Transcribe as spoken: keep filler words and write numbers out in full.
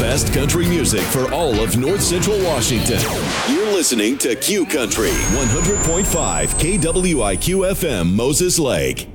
best country music for all of North Central Washington. You're listening to Q Country, one hundred point five K W I Q F M, Moses Lake.